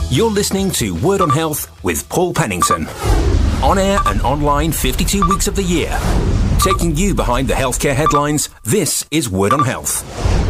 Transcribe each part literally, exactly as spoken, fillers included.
You're listening to Word on Health with Paul Pennington. On air and online fifty-two weeks of the year. Taking you behind the healthcare headlines, this is Word on Health.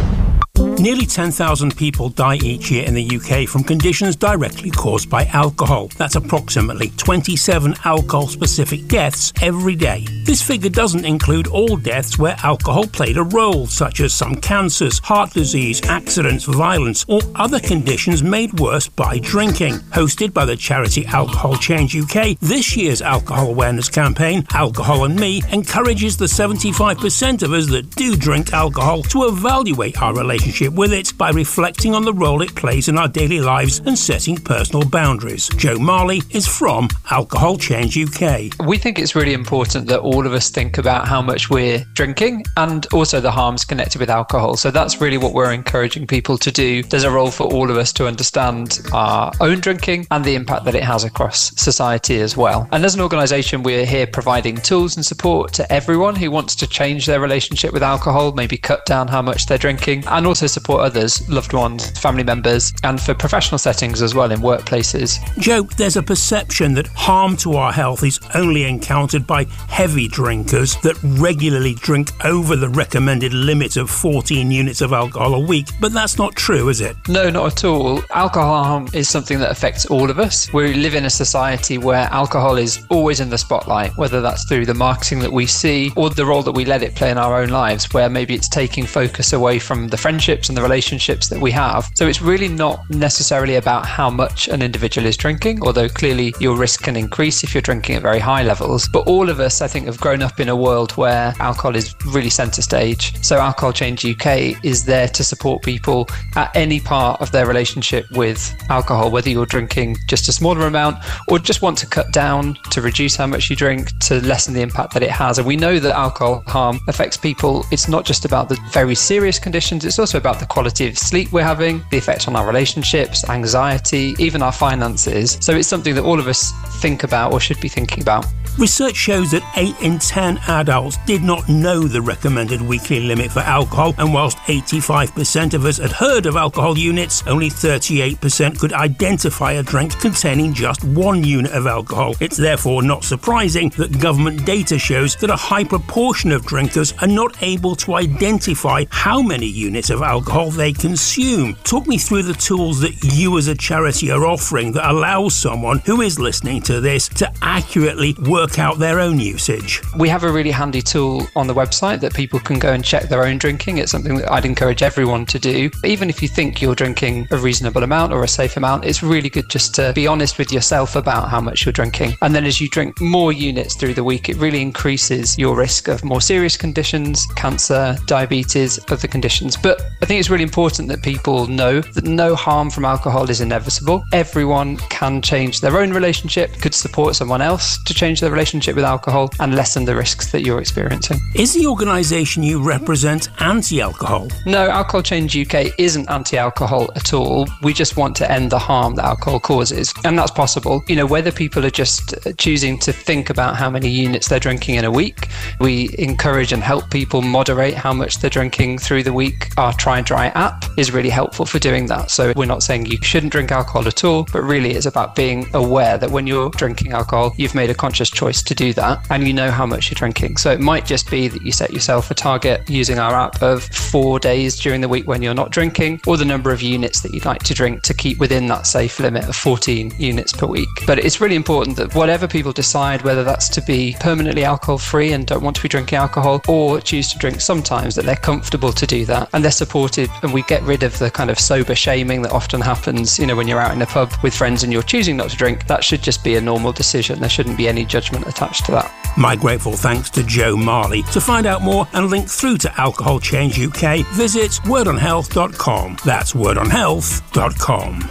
Nearly ten thousand people die each year in the U K from conditions directly caused by alcohol. That's approximately twenty-seven alcohol-specific deaths every day. This figure doesn't include all deaths where alcohol played a role, such as some cancers, heart disease, accidents, violence, or other conditions made worse by drinking. Hosted by the charity Alcohol Change U K, this year's alcohol awareness campaign, Alcohol and Me, encourages the seventy-five percent of us that do drink alcohol to evaluate our relationship with it by reflecting on the role it plays in our daily lives and setting personal boundaries. Joe Marley is from Alcohol Change U K. We think it's really important that all of us think about how much we're drinking and also the harms connected with alcohol. So that's really what we're encouraging people to do. There's a role for all of us to understand our own drinking and the impact that it has across society as well. And as an organisation, we're here providing tools and support to everyone who wants to change their relationship with alcohol, maybe cut down how much they're drinking, and also support others, loved ones, family members, and for professional settings as well in workplaces. Joe, there's a perception that harm to our health is only encountered by heavy drinkers that regularly drink over the recommended limit of fourteen units of alcohol a week, but that's not true, is it? No, not at all. Alcohol harm is something that affects all of us. We live in a society where alcohol is always in the spotlight, whether that's through the marketing that we see or the role that we let it play in our own lives, where maybe it's taking focus away from the friendships and the relationships that we have. So it's really not necessarily about how much an individual is drinking, although clearly your risk can increase if you're drinking at very high levels. But all of us, I think, have grown up in a world where alcohol is really centre stage. So Alcohol Change U K is there to support people at any part of their relationship with alcohol, whether you're drinking just a smaller amount or just want to cut down, to reduce how much you drink, to lessen the impact that it has. And we know that alcohol harm affects people. It's not just about the very serious conditions, it's also about the quality of sleep we're having, the effect on our relationships, anxiety, even our finances. So it's something that all of us think about or should be thinking about. Research shows that eight in ten adults did not know the recommended weekly limit for alcohol, and whilst eighty-five percent of us had heard of alcohol units, only thirty-eight percent could identify a drink containing just one unit of alcohol. It's therefore not surprising that government data shows that a high proportion of drinkers are not able to identify how many units of alcohol they consume. Talk me through the tools that you as a charity are offering that allows someone who is listening to this to accurately work out their own usage. We have a really handy tool on the website that people can go and check their own drinking. It's something that I'd encourage everyone to do. Even if you think you're drinking a reasonable amount or a safe amount, it's really good just to be honest with yourself about how much you're drinking. And then as you drink more units through the week, it really increases your risk of more serious conditions, cancer, diabetes, other conditions. But I think it's really important that people know that no harm from alcohol is inevitable. Everyone can change their own relationship, could support someone else to change their relationship with alcohol and lessen the risks that you're experiencing. Is the organisation you represent anti-alcohol? No, Alcohol Change U K isn't anti-alcohol at all. We just want to end the harm that alcohol causes. And that's possible. You know, whether people are just choosing to think about how many units they're drinking in a week, we encourage and help people moderate how much they're drinking through the week. Our Try Dry app is really helpful for doing that. So we're not saying you shouldn't drink alcohol at all, but really it's about being aware that when you're drinking alcohol, you've made a conscious choice to do that and you know how much you're drinking. So it might just be that you set yourself a target using our app of four days during the week when you're not drinking, or the number of units that you'd like to drink to keep within that safe limit of fourteen units per week. But it's really important that whatever people decide, whether that's to be permanently alcohol free and don't want to be drinking alcohol, or choose to drink sometimes, that they're comfortable to do that and they're supported, and we get rid of the kind of sober shaming that often happens, you know, when you're out in a pub with friends and you're choosing not to drink. That should just be a normal decision. There shouldn't be any judgment attached to that. My grateful thanks to Joe Marley. To find out more and link through to Alcohol Change U K, visit word on health dot com. That's word on health dot com.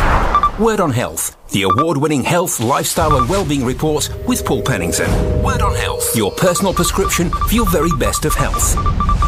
Word on Health, the award-winning health, lifestyle and wellbeing report with Paul Pennington. Word on Health, your personal prescription for your very best of health.